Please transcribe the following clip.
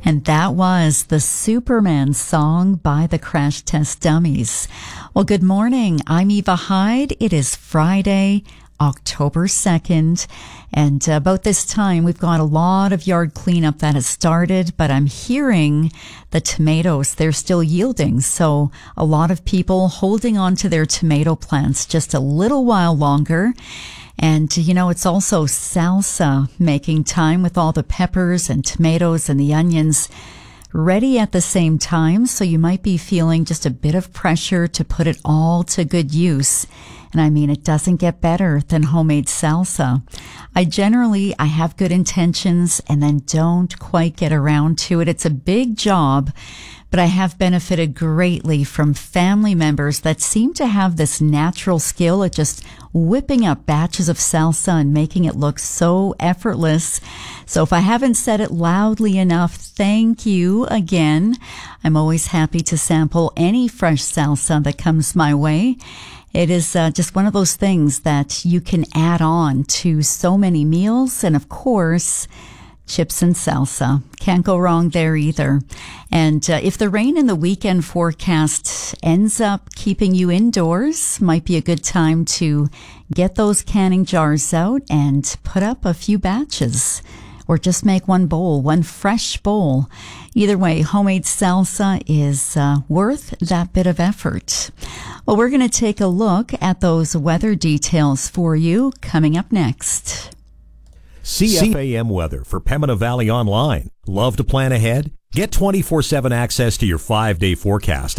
And that was the Superman song by the Crash Test Dummies. Well, good morning. I'm Eva Hyde. It is Friday, October 2nd. And about this time, we've got a lot of yard cleanup that has started, but I'm hearing the tomatoes, they're still yielding. So a lot of people holding on to their tomato plants just a little while longer. And, you know, it's also salsa making time with all the peppers and tomatoes and the onions ready at the same time. So you might be feeling just a bit of pressure to put it all to good use. And I mean, it doesn't get better than homemade salsa. I have good intentions and then don't quite get around to it. It's a big job, but I have benefited greatly from family members that seem to have this natural skill at just whipping up batches of salsa and making it look so effortless. So if I haven't said it loudly enough, thank you again. I'm always happy to sample any fresh salsa that comes my way. It is just one of those things that you can add on to so many meals. And of course, chips and salsa. Can't go wrong there either. And if the rain in the weekend forecast ends up keeping you indoors, might be a good time to get those canning jars out and put up a few batches. Or just make one fresh bowl. Either way, homemade salsa is worth that bit of effort. Well, we're going to take a look at those weather details for you coming up next. CFAM weather for Pembina Valley Online. Love to plan ahead? Get 24/7 access to your 5-day forecast